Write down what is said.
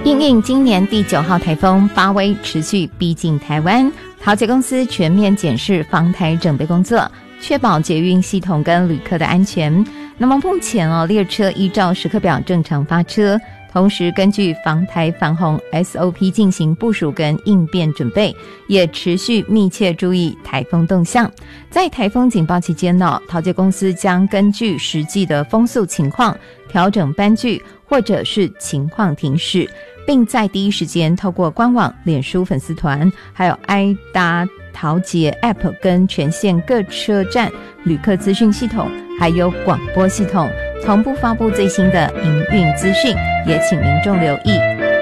因应今年第9号台风发威持续逼近台湾，桃捷公司全面检视防台整备工作，确保捷运系统跟旅客的安全。那么目前列车依照时刻表正常发车，同时根据防台防洪 SOP 进行部署跟应变准备，也持续密切注意台风动向。在台风警报期间桃捷公司将根据实际的风速情况调整班距或者是情况停驶，并在第一时间透过官网、脸书粉丝团，还有爱搭桃捷 App 跟全线各车站旅客资讯系统还有广播系统同步发布最新的营运资讯，也请民众留意。